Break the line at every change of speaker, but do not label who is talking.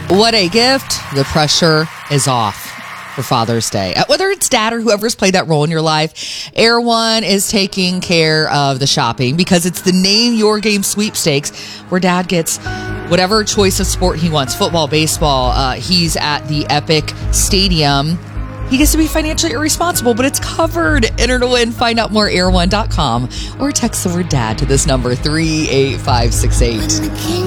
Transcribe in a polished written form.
What a gift. The pressure is off for Father's Day. Whether it's dad or whoever's played that role in your life, Air One is taking care of the shopping because it's the Name Your Game sweepstakes where dad gets whatever choice of sport he wants. Football, baseball. He's at the Epic Stadium. He gets to be financially irresponsible, but it's covered. Enter to win. Find out more at air1.com or text the word dad to this number 38568.